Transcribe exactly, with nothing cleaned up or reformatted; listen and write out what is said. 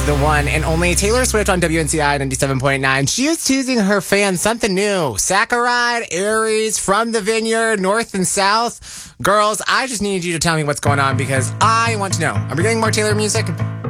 the one and only Taylor Swift on W N C I ninety-seven point nine. She is teasing her fans something new. Saccharide, Aries, From the Vineyard, North and South. Girls, I just need you to tell me what's going on because I want to know. Are we getting more Taylor music?